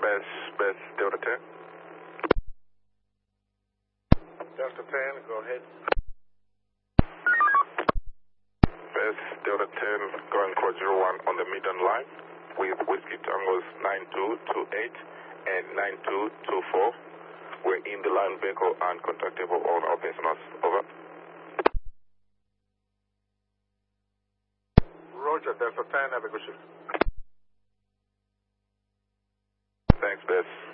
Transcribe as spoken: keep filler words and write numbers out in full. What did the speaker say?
Best, best, Delta ten. Delta ten, go ahead. Best, Delta ten, going for zero one on the median line with Whiskey Tangos nine two two eight and nine two two four. We're in the line vehicle and contactable on our personals. Over. Roger, Delta ten, have a good shift. Thanks, Best.